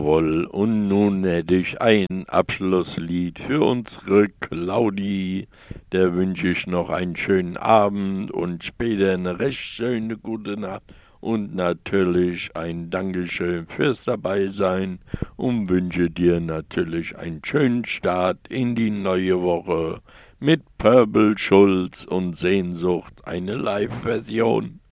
jawohl. Und nun hätte ich ein Abschlusslied für unsere Claudi. Der wünsche ich noch einen schönen Abend und später eine recht schöne gute Nacht. Und natürlich ein Dankeschön fürs Dabeisein und wünsche dir natürlich einen schönen Start in die neue Woche mit Purple Schulz und Sehnsucht, eine Live-Version.